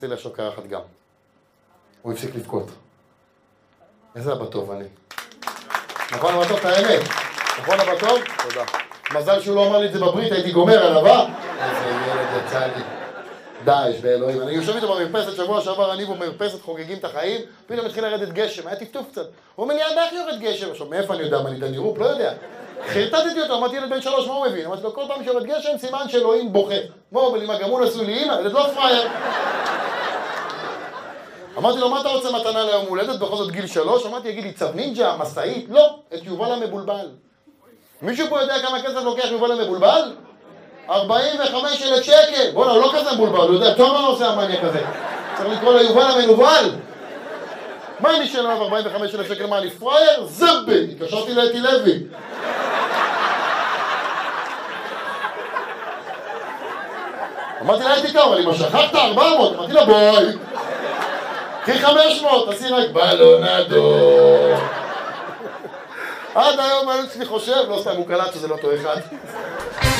רציתי לשוק קרחת גם. הוא הפסיק לבכות. איזה אבא טוב אני. נכון אבא טוב, את האמת? נכון אבא טוב? תודה. מזל שהוא לא אמר לי את זה בברית, הייתי גומר עליו, איזה ילד יצא לי. דאעש באלוהים. אני יושב איתו במרפסת, שבוע שעבר אני במרפסת חוגגים את החיים, פתאום התחיל לרדת גשם, היה טפטוף קצת. הוא אומר לי, איך יורד גשם? עכשיו, מאיפה אני יודע מה ניתן נירופ? לא יודע. חרטטתי אותו, אמרתי ילד בן 3, מה הוא מבין? אמרתי לו, כל פעם שיורד גשם, סימן שאלוהים בוכה. מה הוא אומר לי, מה גם הוא נשוי לי אמא? ילד לא פרייר. אמרתי לו, מה אתה רוצה מתנה ליום הולדת? בכל זאת גיל 3? אמרתי, יגיד לי, צב נינג'ה, מסעית? לא, את יובל המבולבל. מישהו פה יודע כמה כסף לוקח יובל המבולבל? 45,000 שקל. בוא'נה, הוא לא כזה מבולבל, הוא יודע טוב מה עושה המניה כזה. צריך לקרוא לו יובל המנובל. מה אני שאלה 45,000 שקל? מה, אני פרייר? זבל! התקשרתי לאתי לוי. אמרתי לה, הייתי כמה, אבל אם שכחת 400, אמרתי לה, בואי. קחי 500, תעשי רק בלונדו. עד היום אני חושב, לא סתם הוא קלט שזה לא אותו אחד.